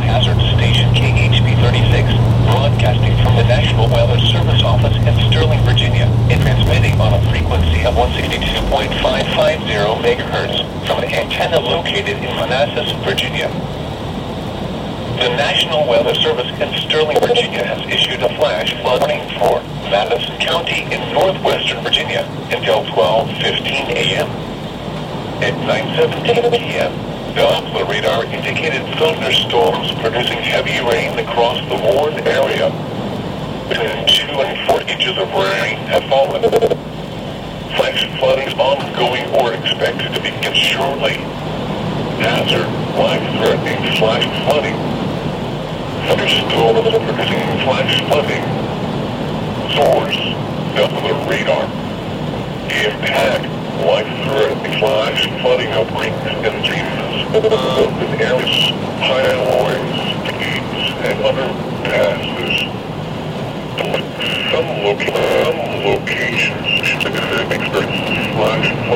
hazard station KHB-36, broadcasting from the National Weather Service office in Sterling, Virginia, and transmitting on a frequency of 162.550 megahertz from an antenna located in Manassas, Virginia. The National Weather Service in Sterling, Virginia has issued a flash flood warning for Madison County in northwestern Virginia until 12:15 a.m. At 9:17 p.m., Doppler radar indicated thunderstorms producing heavy rain across the warned area. Between 2 and 4 inches of rain have fallen. Flash flooding is ongoing or expected to begin shortly. Hazard, life-threatening flash flooding. Thunderstorms producing flash flooding. Source, Doppler radar. Impact, life-threatening flash flooding of rings and streams, urban areas, highways, streets, and underpasses. Some locations experience flash flooding.